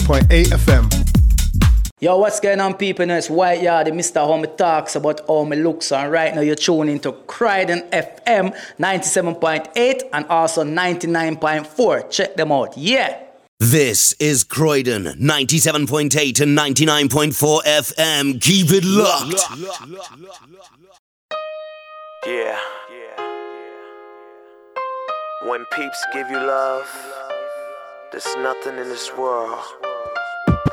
97.8 FM. Yo, what's going on, people? You know, it's White Yard, Mr. Home talks about how me looks. And right now you're tuning into Croydon FM 97.8 and also 99.4. Check them out. Yeah. This is Croydon 97.8 and 99.4 FM. Keep it locked. Yeah. When peeps give you love, there's nothing in this world